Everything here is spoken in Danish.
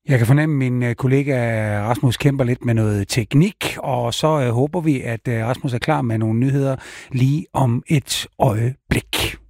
Jeg kan fornemme, at min kollega Rasmus kæmper lidt med noget teknik, og så håber vi, at Rasmus er klar med nogle nyheder lige om et øjeblik.